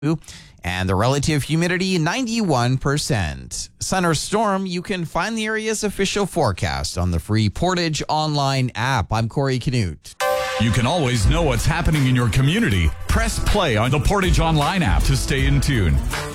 and the relative humidity 91%. Sun or storm, you can find the area's official forecast on the free Portage Online app. I'm Corey Canute. You can always know what's happening in your community. Press play on the Portage Online app to stay in tune.